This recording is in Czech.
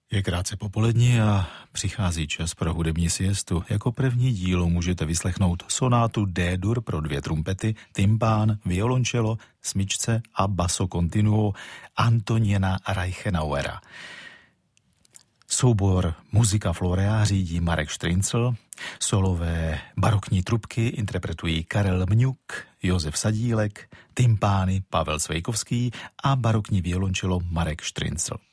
Je krátce popolední a přichází čas pro hudební siestu. Jako první dílo můžete vyslechnout sonátu D-dur pro 2 trumpety, tympán, violončelo, smyčce a basso continuo Antoniana Reichenauera. Soubor Muzika Florea řídí Marek Štryncl, solové barokní trubky interpretují Karel Mňuk, Josef Sadílek, tympány Pavel Svejkovský a barokní violončelo Marek Štryncl.